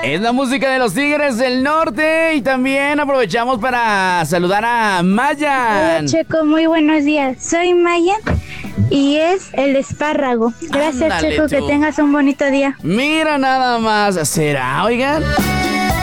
Es la música de los Tigres del Norte y también aprovechamos para saludar a Mayan. Hola Checo, muy buenos días. Soy Mayan y es el espárrago. Gracias. Ándale, Checo, tú. Que tengas un bonito día. Mira nada más. ¿Será, oigan?